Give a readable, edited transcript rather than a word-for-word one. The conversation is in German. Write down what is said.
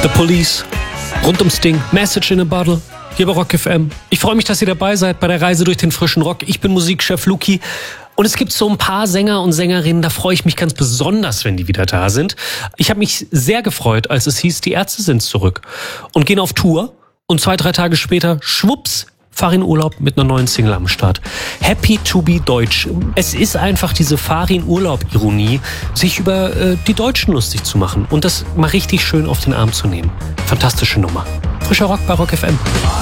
The Police, rund ums Ding, Message in a Bottle, hier bei Rock FM. Ich freue mich, dass ihr dabei seid bei der Reise durch den frischen Rock. Ich bin Musikchef Luki und es gibt so ein paar Sänger und Sängerinnen, da freue ich mich ganz besonders, wenn die wieder da sind. Ich habe mich sehr gefreut, als es hieß, die Ärzte sind zurück und gehen auf Tour und 2-3 Tage später, schwupps, fahr in Urlaub mit einer neuen Single am Start. Happy to be Deutsch. Es ist einfach diese Fahr-in-Urlaub-Ironie, sich über die Deutschen lustig zu machen und das mal richtig schön auf den Arm zu nehmen. Fantastische Nummer. Frischer Rock bei Rock FM.